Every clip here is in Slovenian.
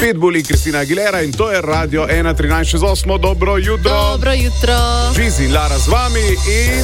Pitbulli, Kristina Aguilera in to je Radio 1.13.8. Dobro jutro. Dobro jutro. Žizi in Lara z vami in...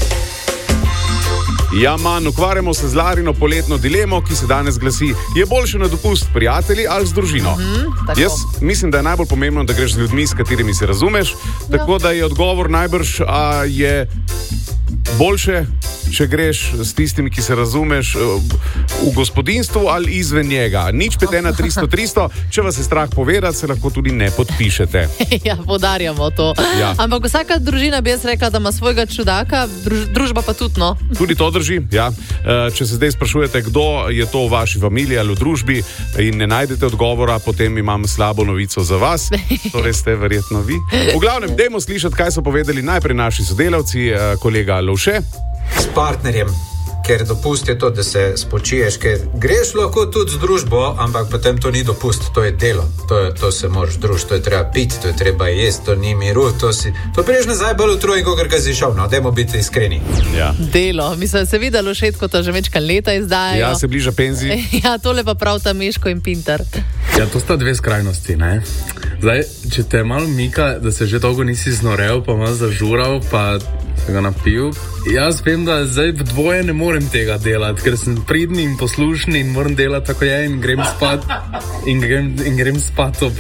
Ja, manj, ukvarjamo se z Larino poletno dilemo, ki se danes glasi: je boljše na dopust prijatelji ali z družino? Jaz mislim, da je najbolj pomembno, da greš z ljudmi, s katerimi se razumeš, tako da je odgovor najbrž, a je boljše, če greš s tistimi, ki se razumeš v gospodinstvu ali izven njega. Nič 51300, če vas je strah povedati, se lahko tudi ne podpišete. Ja, podarjamo to. Ja. Ampak vsaka družina bi jaz rekla, da ima svojega čudaka, družba pa tudi, no. Tudi to drži, ja. Če se zdaj sprašujete, kdo je to v vaši familiji ali v družbi in ne najdete odgovora, potem imam slabo novico za vas. Torej ste verjetno vi. V glavnem, dajmo slišati, kaj so povedali najprej naši sodelavci, kolega Lovše. S partnerjem, ker dopust je to, da se spočiješ, ker greš lahko tudi z družbo, ampak potem to ni dopust, to je delo, to se moraš družiti, to je treba piti, to je treba jesti, to ni miru, to priješ nazaj bolj v trojko, ker ga si šel, no, dajmo biti iskreni. Ja. Delo, mislim, se vidi, Lovšetko to že večkrat leta izdajajo. Ja, se bliža penziji. Ja, tole pa prav ta Meško in Pintar. Ja, to sta dve skrajnosti, ne? Zdaj, če te malo mika, da se že dolgo nisi znorel, pa malo zažural, pa se ga napil. Jaz vem, da zdaj v dvoje ne morem tega delati, ker sem pridni in poslušni in moram delati tako je in grem spat in grem spat ob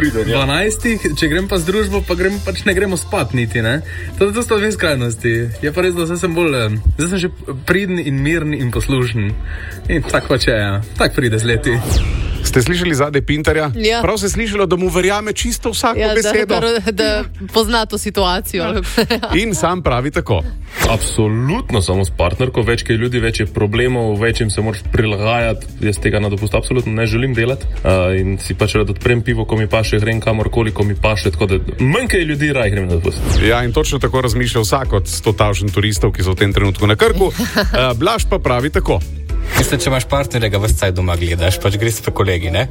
12. Če grem pa z družbo, pa ne gremo spat niti, ne? To sta dve skrajnosti. Je pa res, da zdaj sem že pridni in mirni in poslušen. In tako pač je, ja. Tak pride z leti. Ste slišali zadaj Pintarja? Ja. Prav se je slišalo, da mu verjame čisto vsako besedo. Da pozna to situacijo. In sam pravi tako. Absolutno samo s partnerko, več kaj ljudi, več je problemov, več jim se moraš prilagajati. Jaz tega na dopust absolutno ne želim delati. In si pač rad odprem pivo, ko mi paše, grem kamorkoli, ko mi paše, tako da manj kaj ljudi raj grem na dopust. Ja, in točno tako razmišlja vsak od 100.000 turistov, ki so v tem trenutku na Krku. Blaž pa pravi tako. Mislim, če imaš partnerja, ga ves caj doma gledaš, pač greš pa kolegi, ne?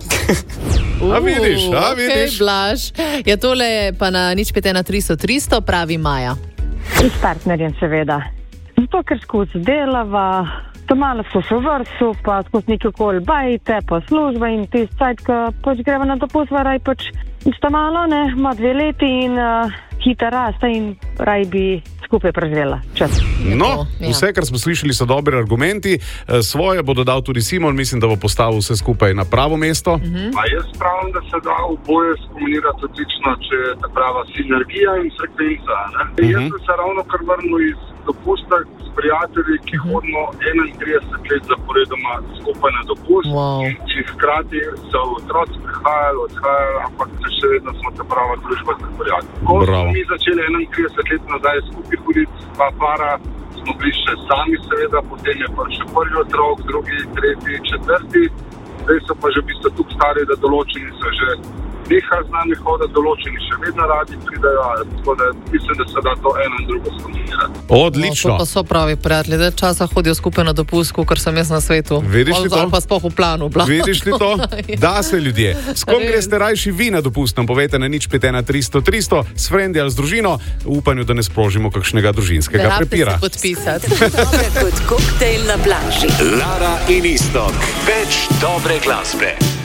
A vidiš. Okay, Blaž. Ja, tole je pa na nič 51300, pravi Maja. S partnerjem seveda. Zato, ker skozi delava, to malo skozi vrstu, pa skozi nekaj okoli bajte, pa služba in tist cajt, ko pač greva na dopust, raj pač sta malo, ne, ima 2 leti in hita rasta in raj bi skupaj preživela čas. No, vse, kar smo slišali, so dobri argumenti. Svoje bo dodal tudi Simon, mislim, da bo postavil vse skupaj na pravo mesto. A jaz pravim, da se da oboje skombinirati odlično, če je ta prava sinergija in frekvenca. Jaz sem se ravno kar vrnil iz dopusta s prijatelji, ki hodimo 31 let zaporedoma skupaj na dopust. In hkrati so otroci prihajali, odhajali, ampak še vedno smo ta prava družba s prijatelji. Ko smo mi začeli 31 let nazaj skupaj hoditi, pa para, smo bili še sami seveda, potem je pa še prvi otrok, drugi, tretji, četrti. Zdaj so pa že v bistvu tukaj stari, da določeni so že nehali z nami hoditi, določeni še vedno radi pridajo, tako da mislim, da se da to eno in drugo skombinirati. Odlično. To pa so pravi prijatelji, da časa hodijo skupaj na dopust, kar sem jaz na svetu. Vidiš li to? Pa sploh v planu. Vidiš li to? Da se ljudje. S kom greste rajši vi na dopust, nam povejte na nič 51300, s frendi ali z družino, v upanju, da ne sprožimo kakšnega družinskega prepira. Ne rabite se podpisati. Dobre kot koktejl na plaži. Lara in Iztok. Več dobre glasbe.